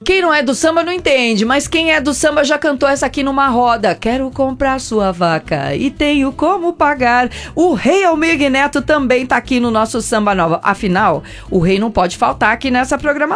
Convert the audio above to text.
Quem não é do samba não entende, mas quem é do samba já cantou essa aqui numa roda. Quero comprar sua vaca e tenho como pagar. O Rei Almir Neto também tá aqui no nosso Samba Nova. Afinal, o rei não pode faltar aqui nessa programação.